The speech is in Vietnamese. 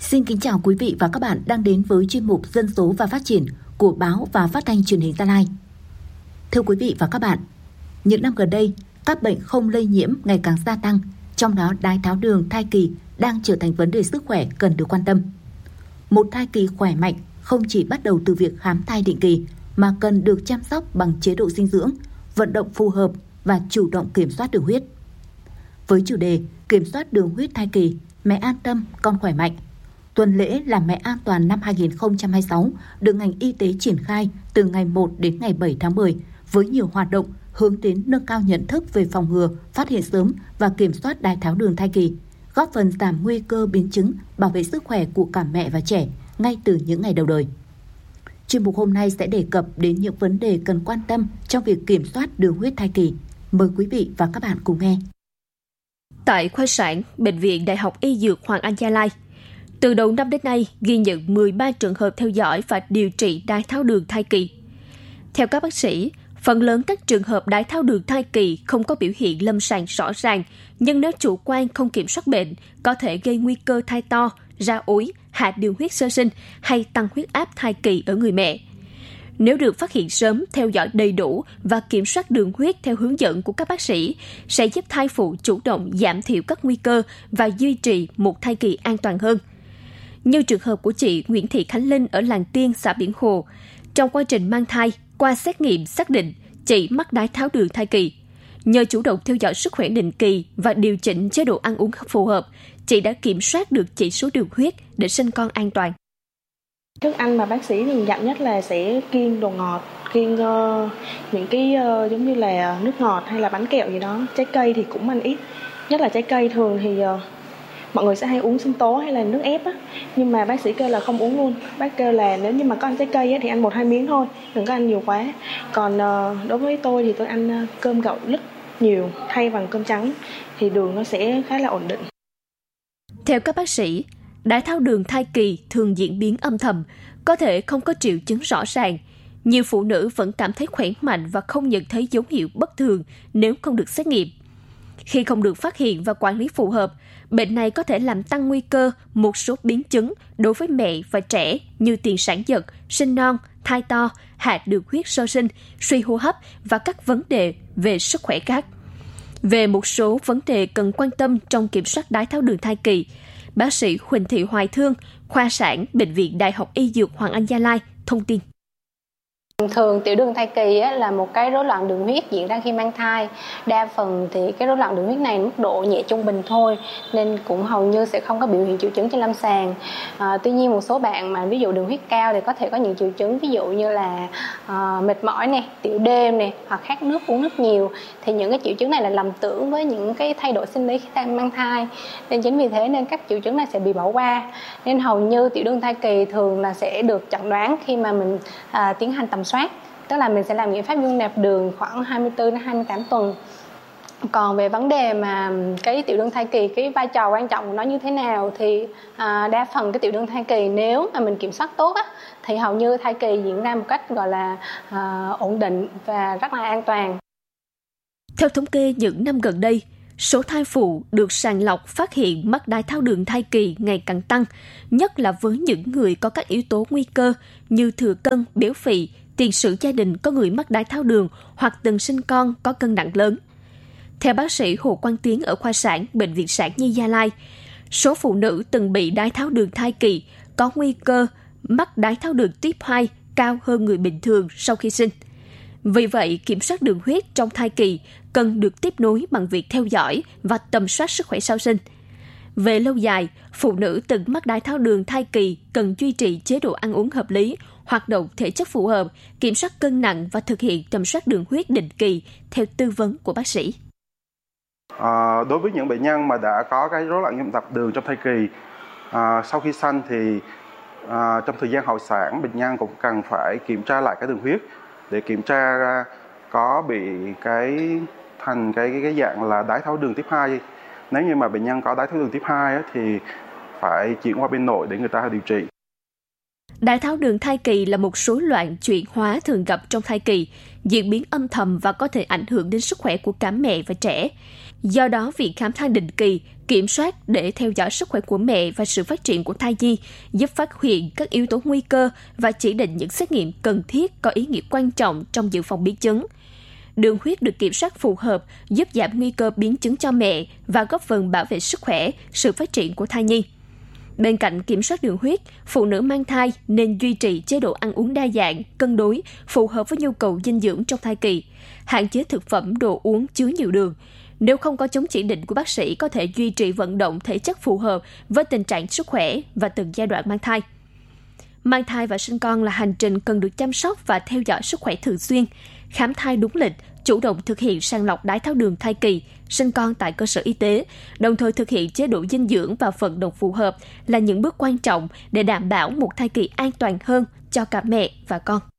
Xin kính chào quý vị và các bạn đang đến với chuyên mục Dân số và Phát triển của Báo và Phát thanh Truyền hình Gia Lai. Thưa quý vị và các bạn, những năm gần đây, các bệnh không lây nhiễm ngày càng gia tăng, trong đó đái tháo đường thai kỳ đang trở thành vấn đề sức khỏe cần được quan tâm. Một thai kỳ khỏe mạnh không chỉ bắt đầu từ việc khám thai định kỳ mà cần được chăm sóc bằng chế độ dinh dưỡng, vận động phù hợp và chủ động kiểm soát đường huyết. Với chủ đề Kiểm soát đường huyết thai kỳ, mẹ an tâm, con khỏe mạnh, tuần lễ Làm mẹ an toàn năm 2026 được ngành y tế triển khai từ ngày 1 đến ngày 7 tháng 10 với nhiều hoạt động hướng đến nâng cao nhận thức về phòng ngừa, phát hiện sớm và kiểm soát đái tháo đường thai kỳ, góp phần giảm nguy cơ biến chứng, bảo vệ sức khỏe của cả mẹ và trẻ ngay từ những ngày đầu đời. Chuyên mục hôm nay sẽ đề cập đến những vấn đề cần quan tâm trong việc kiểm soát đường huyết thai kỳ. Mời quý vị và các bạn cùng nghe. Tại khoa sản, Bệnh viện Đại học Y Dược Hoàng Anh Gia Lai, từ đầu năm đến nay ghi nhận 13 trường hợp theo dõi và điều trị đái tháo đường thai kỳ. Theo các bác sĩ, phần lớn các trường hợp đái tháo đường thai kỳ không có biểu hiện lâm sàng rõ ràng, nhưng nếu chủ quan không kiểm soát bệnh, có thể gây nguy cơ thai to, ra ối, hạ đường huyết sơ sinh hay tăng huyết áp thai kỳ ở người mẹ. Nếu được phát hiện sớm, theo dõi đầy đủ và kiểm soát đường huyết theo hướng dẫn của các bác sĩ, sẽ giúp thai phụ chủ động giảm thiểu các nguy cơ và duy trì một thai kỳ an toàn hơn. Như trường hợp của chị Nguyễn Thị Khánh Linh ở Làng Tiên, xã Biển Hồ, trong quá trình mang thai, qua xét nghiệm xác định chị mắc đái tháo đường thai kỳ. Nhờ chủ động theo dõi sức khỏe định kỳ và điều chỉnh chế độ ăn uống phù hợp, chị đã kiểm soát được chỉ số đường huyết để sinh con an toàn. Thức ăn mà bác sĩ thì dặn nhất là sẽ kiêng đồ ngọt, kiêng những cái giống như là nước ngọt hay là bánh kẹo gì đó. Trái cây thì cũng ăn ít, nhất là trái cây thường thì mọi người sẽ hay uống sinh tố hay là nước ép á, nhưng mà bác sĩ kêu là không uống luôn. Bác kêu là nếu như mà có ăn trái cây á, thì ăn 1-2 miếng thôi, đừng có ăn nhiều quá. Còn đối với tôi thì tôi ăn cơm gạo lứt nhiều thay bằng cơm trắng thì đường nó sẽ khá là ổn định. Theo các bác sĩ, đái tháo đường thai kỳ thường diễn biến âm thầm, có thể không có triệu chứng rõ ràng. Nhiều phụ nữ vẫn cảm thấy khỏe mạnh và không nhận thấy dấu hiệu bất thường nếu không được xét nghiệm. Khi không được phát hiện và quản lý phù hợp, bệnh này có thể làm tăng nguy cơ một số biến chứng đối với mẹ và trẻ như tiền sản giật, sinh non, thai to, hạ đường huyết sơ sinh, suy hô hấp và các vấn đề về sức khỏe khác. Về một số vấn đề cần quan tâm trong kiểm soát đái tháo đường thai kỳ, bác sĩ Huỳnh Thị Hoài Thương, khoa sản, Bệnh viện Đại học Y Dược Hoàng Anh Gia Lai thông tin. Thường tiểu đường thai kỳ là một cái rối loạn đường huyết diễn ra khi mang thai. Đa phần thì cái rối loạn đường huyết này mức độ nhẹ trung bình thôi, nên cũng hầu như sẽ không có biểu hiện triệu chứng trên lâm sàng. Tuy nhiên một số bạn mà ví dụ đường huyết cao thì có thể có những triệu chứng ví dụ như là mệt mỏi này, tiểu đêm này, hoặc khát nước, uống nước nhiều. Thì những cái triệu chứng này là lầm tưởng với những cái thay đổi sinh lý khi đang mang thai. Nên chính vì thế nên các triệu chứng này sẽ bị bỏ qua. Nên hầu như tiểu đường thai kỳ thường là sẽ được chẩn đoán khi mà mình tiến hành tầm soát, tức là mình sẽ làm nghiệm pháp dung nạp đường khoảng 24 đến 28 tuần. Còn về vấn đề mà cái tiểu đường thai kỳ, cái vai trò quan trọng của nó như thế nào thì đa phần cái tiểu đường thai kỳ nếu mà mình kiểm soát tốt á, thì hầu như thai kỳ diễn ra một cách gọi là ổn định và rất là an toàn. Theo thống kê những năm gần đây, số thai phụ được sàng lọc phát hiện mắc đái tháo đường thai kỳ ngày càng tăng, nhất là với những người có các yếu tố nguy cơ như thừa cân, béo phì, tiền sử gia đình có người mắc đái tháo đường hoặc từng sinh con có cân nặng lớn. Theo bác sĩ Hồ Quang Tiến ở khoa sản, Bệnh viện Sản Nhi Gia Lai, số phụ nữ từng bị đái tháo đường thai kỳ có nguy cơ mắc đái tháo đường type 2 cao hơn người bình thường sau khi sinh. Vì vậy, kiểm soát đường huyết trong thai kỳ cần được tiếp nối bằng việc theo dõi và tầm soát sức khỏe sau sinh. Về lâu dài, phụ nữ từng mắc đái tháo đường thai kỳ cần duy trì chế độ ăn uống hợp lý, hoạt động thể chất phù hợp, kiểm soát cân nặng và thực hiện tầm soát đường huyết định kỳ theo tư vấn của bác sĩ. Đối với những bệnh nhân mà đã có cái rối loạn nhịp đập đường trong thai kỳ, sau khi sanh thì trong thời gian hậu sản, bệnh nhân cũng cần phải kiểm tra lại cái đường huyết để kiểm tra có bị thành cái dạng là đái tháo đường type 2. Nếu như mà bệnh nhân có đái tháo đường type 2 thì phải chuyển qua bên nội để người ta điều trị. Đái tháo đường thai kỳ là một rối loạn chuyển hóa thường gặp trong thai kỳ, diễn biến âm thầm và có thể ảnh hưởng đến sức khỏe của cả mẹ và trẻ. Do đó, việc khám thai định kỳ, kiểm soát để theo dõi sức khỏe của mẹ và sự phát triển của thai nhi giúp phát hiện các yếu tố nguy cơ và chỉ định những xét nghiệm cần thiết có ý nghĩa quan trọng trong dự phòng biến chứng. Đường huyết được kiểm soát phù hợp giúp giảm nguy cơ biến chứng cho mẹ và góp phần bảo vệ sức khỏe, sự phát triển của thai nhi. Bên cạnh kiểm soát đường huyết, phụ nữ mang thai nên duy trì chế độ ăn uống đa dạng, cân đối, phù hợp với nhu cầu dinh dưỡng trong thai kỳ, hạn chế thực phẩm đồ uống chứa nhiều đường. Nếu không có chống chỉ định của bác sĩ, có thể duy trì vận động thể chất phù hợp với tình trạng sức khỏe và từng giai đoạn mang thai. Mang thai và sinh con là hành trình cần được chăm sóc và theo dõi sức khỏe thường xuyên, khám thai đúng lịch, chủ động thực hiện sàng lọc đái tháo đường thai kỳ, sinh con tại cơ sở y tế, đồng thời thực hiện chế độ dinh dưỡng và vận động phù hợp là những bước quan trọng để đảm bảo một thai kỳ an toàn hơn cho cả mẹ và con.